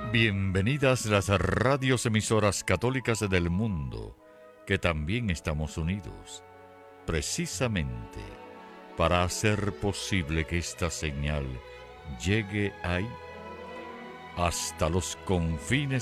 Bienvenidas las radios emisoras católicas del mundo, que también estamos unidos, precisamente para hacer posible que esta señal llegue ahí, hasta los confines